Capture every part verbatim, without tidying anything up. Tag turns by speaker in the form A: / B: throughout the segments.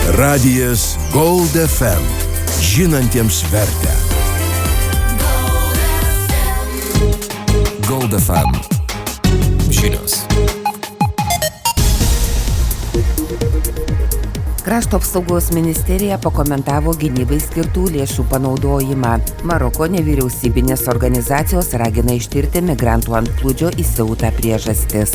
A: Radijas Gold F M. Žinantiems vertę. Gold F M. Žinios.
B: Krašto apsaugos ministerija pakomentavo gynybai skirtų lėšų panaudojimą. Maroko nevyriausybinės organizacijos ragina ištirti migrantų antplūdžio į Ceutą priežastis.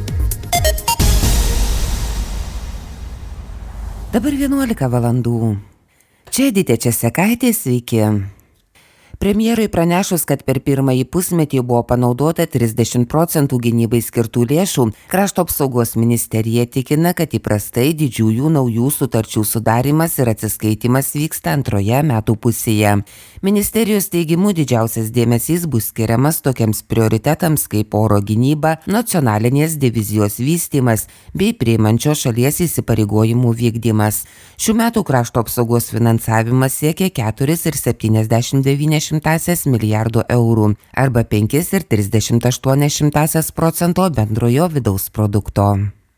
B: Dabar vienuolika valandų. Čia Edita Česekaitė, sveiki. Premjerui pranešus, kad per pirmąjį pusmetį buvo panaudota trisdešimt procentų gynybai skirtų lėšų, Krašto apsaugos ministerija tikina, kad įprastai didžiųjų naujų sutarčių sudarimas ir atsiskaitimas vyksta antroje metų pusėje. Ministerijos teigimu didžiausias dėmesys bus skiriamas tokiems prioritetams kaip oro gynyba, nacionalinės divizijos vystymas bei priimančios šalies įsipareigojimų vykdymas. Šių metų krašto apsaugos finansavimas siekia keturis ir septyniasdešimt devynis šimtąsias milijardo eurų arba penkis ir trisdešimt aštuonias šimtąsias procento bendrojo vidaus produkto.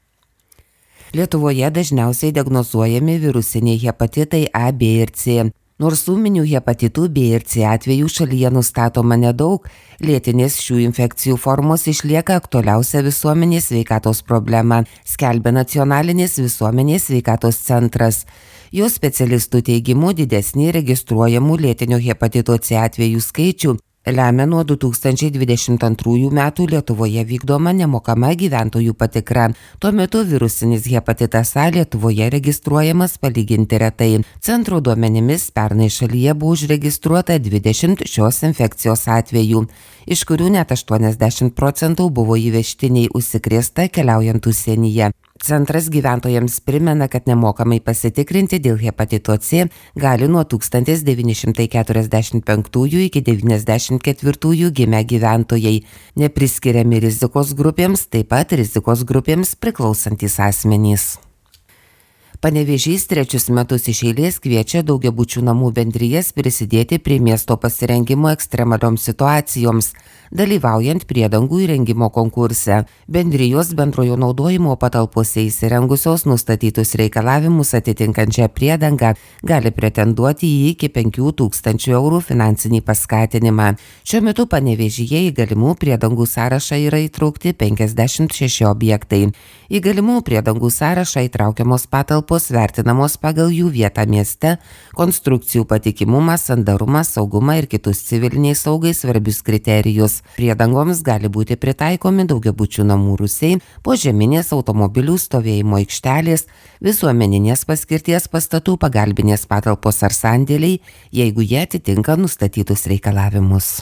B: Lietuvoje dažniausiai diagnozuojami virusiniai hepatitai A, B ir C. Nors ūminių hepatitų B ir C atvejų šalyje nustatoma nedaug, lėtinės šių infekcijų formos išlieka aktualiausia visuomenės sveikatos problema, skelbia Nacionalinis visuomenės sveikatos centras. Jos specialistų teigimu didesnį registruojamų lėtinio hepatito C atvejų skaičių lemia nuo du tūkstančiai dvidešimt antrųjų metų Lietuvoje vykdoma nemokama gyventojų patikra. Tuo metu virusinis hepatitas A Lietuvoje registruojamas palyginti retai. Centro duomenimis pernai šalyje buvo užregistruota dvidešimt šios infekcijos atvejų, iš kurių net aštuoniasdešimt procentų buvo įvežtiniai užsikrėsta keliaujant užsienyje. Centras gyventojams primena, kad nemokamai pasitikrinti dėl hepatito C gali nuo tūkstantis devyni šimtai keturiasdešimt penktųjų iki devyniasdešimt ketvirtųjų gimę gyventojai, nepriskiriami rizikos grupėms, taip pat rizikos grupėms priklausantys asmenys. Panevėžys trečius metus iš eilės kviečia daugiabučių namų bendrijas prisidėti prie miesto pasirengimo ekstremalioms situacijoms, dalyvaujant priedangų įrengimo konkurse. Bendrijos bendrojo naudojimo patalpose įsirengusios nustatytus reikalavimus atitinkančią priedangą gali pretenduoti į iki penkių tūkstančių eurų finansinį paskatinimą. Šiuo metu Panevėžyje į galimų priedangų sąrašą yra įtraukti penkiasdešimt šeši objektai. Į galimų priedangų sąrašą įtraukiamos patalpos vertinamos pagal jų vietą mieste, konstrukcijų patikimumą, sandarumą, saugumą ir kitus civiliniai saugai svarbius kriterijus. Priedangoms gali būti pritaikomi daugiabučių namų rūsiai, požeminės automobilių stovėjimo aikštelės, visuomeninės paskirties pastatų pagalbinės patalpos ar sandėliai, jeigu jie atitinka nustatytus reikalavimus.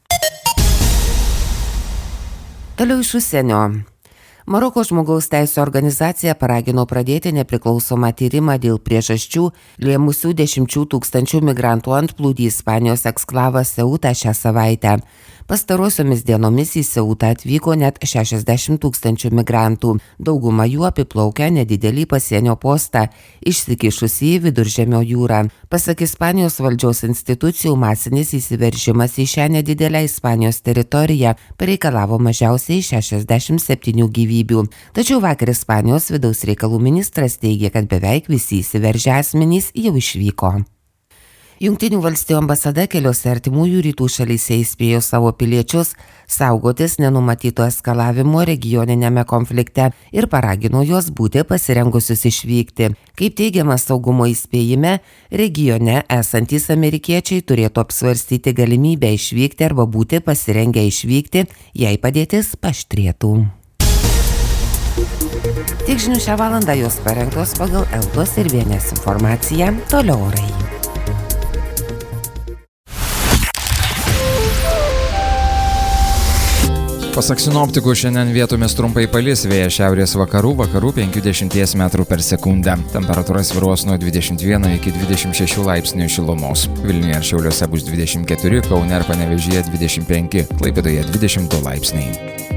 B: Toliau iš užsienio. Maroko žmogaus teisių organizacija paragino pradėti nepriklausomą tyrimą dėl priežasčių lėmusių dešimčių tūkstančių migrantų antplūdį Ispanijos eksklavą Ceutą šią savaitę. Pastarosiomis dienomis į Ceutą atvyko net šešiasdešimt tūkstančių migrantų, dauguma jų apiplaukę nedidelį pasienio postą, išsikišusį į Viduržemio jūrą. Pasak Ispanijos valdžios institucijų, masinis įsiveržimas į šią nedidelę Ispanijos teritoriją pareikalavo mažiausiai šešiasdešimt septynių gyvybių. Tačiau vakar Ispanijos vidaus reikalų ministras teigė, kad beveik visi įsiveržę asmenys jau išvyko. Jungtinių valstijų ambasada keliose artimųjų rytų šalyse įspėjo savo piliečius saugotis nenumatyto eskalavimo regioninėme konflikte ir paragino juos būti pasirengusius išvykti. Kaip teigiama saugumo įspėjime, regione esantys amerikiečiai turėtų apsvarstyti galimybę išvykti arba būti pasirengę išvykti, jei padėtis paaštrėtų. Tik žinių šią valandą jos parengtos pagal Eltos ir Vienės informaciją. Toliau orai.
C: Pasak sinoptikų, šiandien vietomis trumpai palis, vėjas šiaurės vakarų, vakarų penkiasdešimt metrų per sekundę. Temperatūra svyruos nuo dvidešimt vieno iki dvidešimt šešių laipsnių šilumos. Vilniuje ir Šiauliuose bus dvidešimt keturi, Kaune ir Panevėžyje dvidešimt penki, Klaipėdoje dvidešimt du laipsniai.